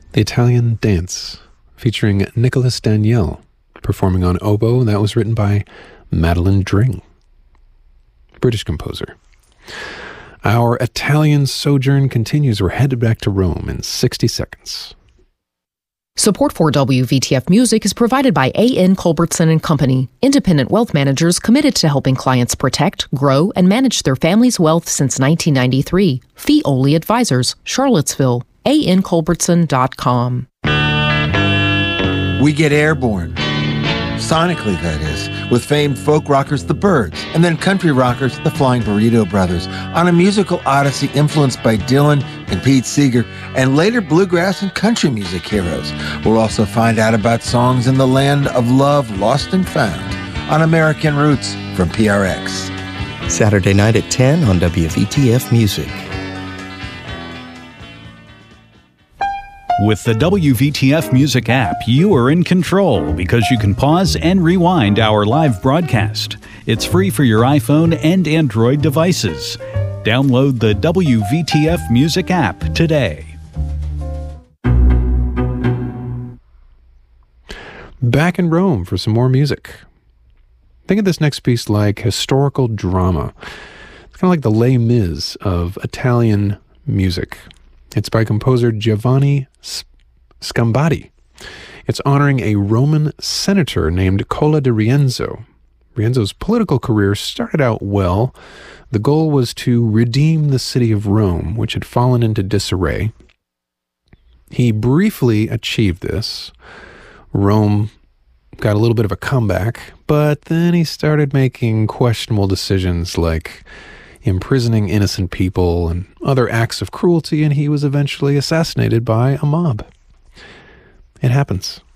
The Italian Dance, featuring Nicholas Daniel, performing on oboe. That was written by Madeline Dring, British composer. Our Italian sojourn continues. We're headed back to Rome in 60 seconds. Support for WVTF Music is provided by A.N. Culbertson & Company, independent wealth managers committed to helping clients protect, grow, and manage their family's wealth since 1993. Fee-only advisors, Charlottesville, anculbertson.com. We get airborne. Sonically, that is, with famed folk rockers The Byrds, and then country rockers the Flying Burrito Brothers, on a musical odyssey influenced by Dylan and Pete Seeger, and later bluegrass and country music heroes. We'll also find out about songs in the land of love lost and found on American Roots from PRX. Saturday night at 10 on WVTF Music. With the WVTF Music app, you are in control because you can pause and rewind our live broadcast. It's free for your iPhone and Android devices. Download the WVTF Music app today. Back in Rome for some more music. Think of this next piece like historical drama. It's kind of like the Les Mis of Italian music. It's by composer Giovanni Scambati. It's honoring a Roman senator named Cola di Rienzo. Rienzo's political career started out well. The goal was to redeem the city of Rome, which had fallen into disarray. He briefly achieved this. Rome got a little bit of a comeback, but then he started making questionable decisions like imprisoning innocent people and other acts of cruelty, and he was eventually assassinated by a mob. It happens.